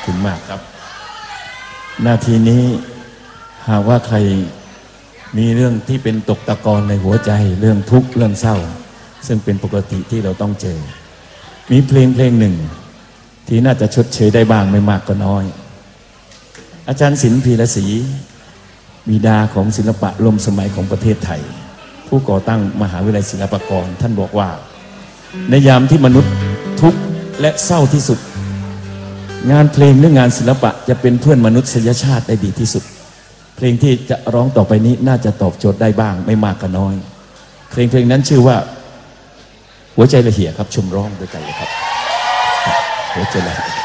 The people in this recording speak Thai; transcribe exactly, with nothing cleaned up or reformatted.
คุณมากครับนาทีนี้หากว่าใครมีเรื่องที่เป็นตกตะกอนในหัวใจเรื่องทุกข์เรื่องเศร้าซึ่งเป็นปกติที่เราต้องเจอมีเพลงเพลงหนึ่งที่น่าจะชดเชยได้บ้างไม่มากก็น้อยอาจารย์ศิลป์พีระศรีบิดาของศิลปะร่วมสมัยของประเทศไทยผู้ก่อตั้งมหาวิทยาลัยศิลปากรท่านบอกว่าในยามที่มนุษย์ทุกข์และเศร้าที่สุดงานเพลงหรืองานศิลปะจะเป็นเพื่อนมนุษยชาติได้ดีที่สุดเพลงที่จะร้องต่อไปนี้น่าจะตอบโจทย์ได้บ้างไม่มากก็น้อยเพลงเพลงนั้นชื่อว่าหัวใจละเหี่ยครับชมร้องด้วยกันเลยครับหัวใจละเหี่ย